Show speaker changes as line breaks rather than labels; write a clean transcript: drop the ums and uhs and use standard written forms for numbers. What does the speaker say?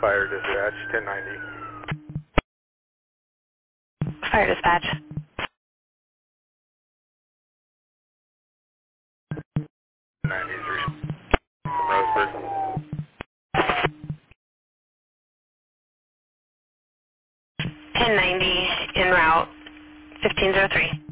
Fire dispatch, 1090.
Fire dispatch.
93 from Roseburg.
1090 en route, 1503.